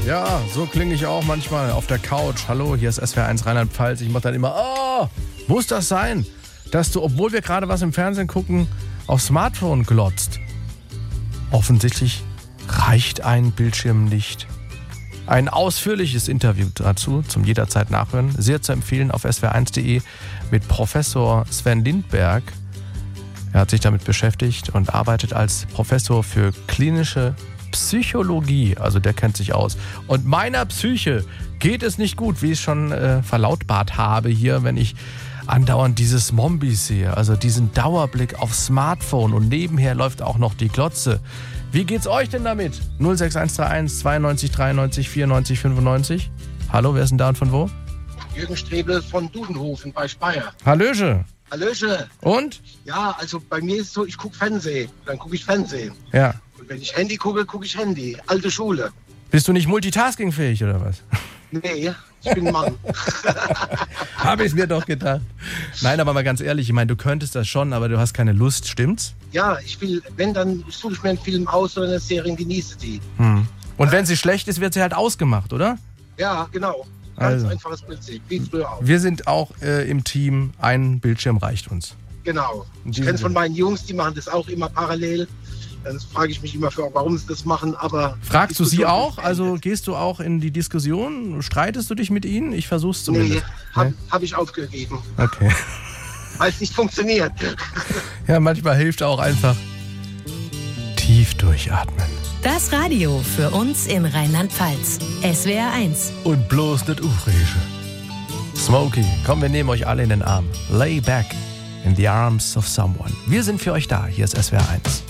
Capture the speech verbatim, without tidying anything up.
Ja, so klinge ich auch manchmal auf der Couch. Hallo, hier ist S W R eins Rheinland-Pfalz. Ich mache dann immer, oh, muss das sein, dass du, obwohl wir gerade was im Fernsehen gucken, aufs Smartphone glotzt? Offensichtlich reicht ein Bildschirm nicht. Ein ausführliches Interview dazu, zum jederzeit nachhören, sehr zu empfehlen auf s w r eins punkt de mit Professor Sven Lindberg. Er hat sich damit beschäftigt und arbeitet als Professor für klinische Psychologie, also der kennt sich aus. Und meiner Psyche geht es nicht gut, wie ich schon äh, verlautbart habe hier, wenn ich andauernd dieses Mombies sehe, also diesen Dauerblick aufs Smartphone und nebenher läuft auch noch die Glotze. Wie geht's euch denn damit? null sechs eins drei eins zweiundneunzig dreiundneunzig vierundneunzig fünfundneunzig. Hallo, wer ist denn da und von wo? Jürgen Strebel von Dudenhofen bei Speyer. Hallöche. Hallöche. Und? Ja, also bei mir ist es so, ich gucke Fernsehen. Dann gucke ich Fernsehen. Ja. Und wenn ich Handy gucke, gucke ich Handy. Alte Schule. Bist du nicht multitaskingfähig oder was? Nee, ich bin ein Mann. Habe ich mir doch gedacht. Nein, aber mal ganz ehrlich, ich meine, du könntest das schon, aber du hast keine Lust, stimmt's? Ja, ich will, wenn, dann suche ich mir einen Film aus oder eine Serie und genieße die. Hm. Und wenn sie schlecht ist, wird sie halt ausgemacht, oder? Ja, genau. Ganz Also. einfaches Prinzip, wie früher auch. Wir sind auch äh, im Team, ein Bildschirm reicht uns. Genau. In Ich diesem kenne es von Sinne. meinen Jungs, die machen das auch immer parallel. Dann frage ich mich immer, für, warum sie das machen, aber... Fragst du sie Diskussion auch? ist Also beendet. gehst du auch in die Diskussion? Streitest du dich mit ihnen? Ich versuch's zumindest. Nee, habe hab ich aufgegeben, Okay. weil es nicht funktioniert. Ja, manchmal hilft auch einfach tief durchatmen. Das Radio für uns in Rheinland-Pfalz. S W R eins. Und bloß nicht aufregen. Smokey, komm, wir nehmen euch alle in den Arm. Lay back in the arms of someone. Wir sind für euch da. Hier ist S W R eins.